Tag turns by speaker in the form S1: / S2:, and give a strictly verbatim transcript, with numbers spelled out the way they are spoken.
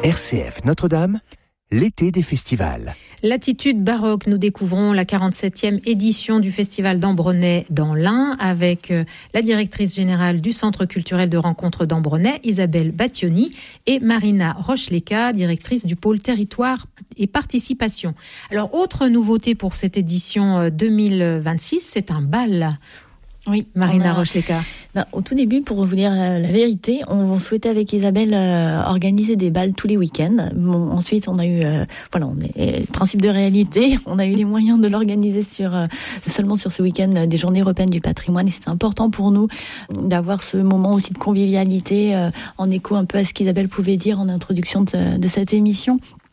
S1: R C F Notre-Dame, l'été des festivals.
S2: Latitude baroque, nous découvrons la quarante-septième édition du Festival d'Ambronay dans l'Ain avec la directrice générale du Centre culturel de rencontre d'Ambronay, Isabelle Battioni, et Marina Rocheleca, directrice du pôle territoire et participation. Alors, autre nouveauté pour cette édition deux mille vingt-six, c'est un bal.
S3: Oui,
S2: Marina
S3: a,
S2: Rocheleca.
S3: Ben, au tout début, pour vous dire euh, la vérité, on souhaitait avec Isabelle euh, organiser des bals tous les week-ends. Bon, ensuite, on a eu, euh, voilà, on est principe de réalité. On a eu les moyens de l'organiser sur euh, seulement sur ce week-end euh, des Journées européennes du patrimoine. Et c'était important pour nous d'avoir ce moment aussi de convivialité euh, en écho un peu à ce qu'Isabelle pouvait dire en introduction de, de cette émission.